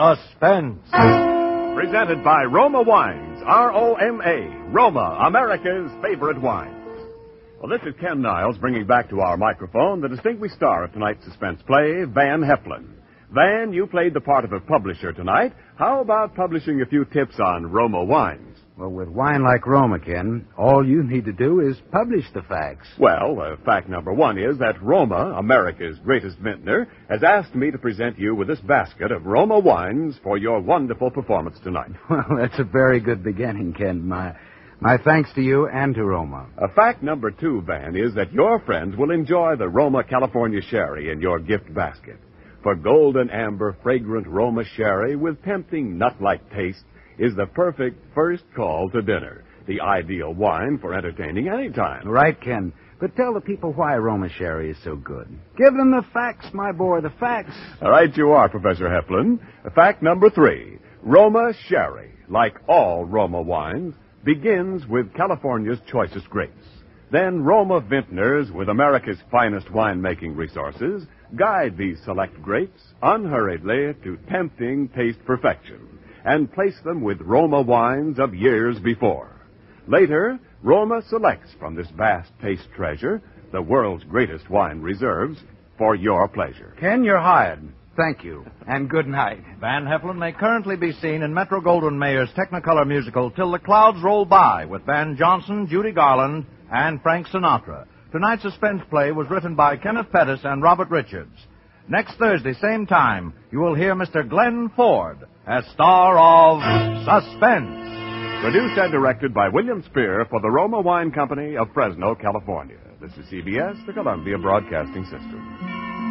Suspense. Presented by Roma Wines, R-O-M-A, Roma, America's favorite wine. Well, this is Ken Niles bringing back to our microphone the distinguished star of tonight's suspense play, Van Heflin. Van, you played the part of a publisher tonight. How about publishing a few tips on Roma wines? Well, with wine like Roma, Ken, all you need to do is publish the facts. Well, fact number one is that Roma, America's greatest vintner, has asked me to present you with this basket of Roma wines for your wonderful performance tonight. Well, that's a very good beginning, Ken. My thanks to you and to Roma. Fact number two, Van, is that your friends will enjoy the Roma California Sherry in your gift basket. For golden amber, fragrant Roma Sherry with tempting nut-like taste is the perfect first call to dinner. The ideal wine for entertaining any time. Right, Ken. But tell the people why Roma Sherry is so good. Give them the facts, my boy, the facts. All right, you are, Professor Heflin. Fact number three, Roma Sherry, like all Roma wines, begins with California's choicest grapes. Then Roma vintners, with America's finest winemaking resources, guide these select grapes unhurriedly to tempting taste perfection and place them with Roma wines of years before. Later, Roma selects from this vast taste treasure the world's greatest wine reserves for your pleasure. Ken, you're hired. Thank you, and good night. Van Heflin may currently be seen in Metro-Goldwyn-Mayer's Technicolor musical Till the Clouds Roll By with Van Johnson, Judy Garland, and Frank Sinatra. Tonight's suspense play was written by Kenneth Pettis and Robert Richards. Next Thursday, same time, you will hear Mr. Glenn Ford as star of Suspense. Produced and directed by William Spear for the Roma Wine Company of Fresno, California. This is CBS, the Columbia Broadcasting System.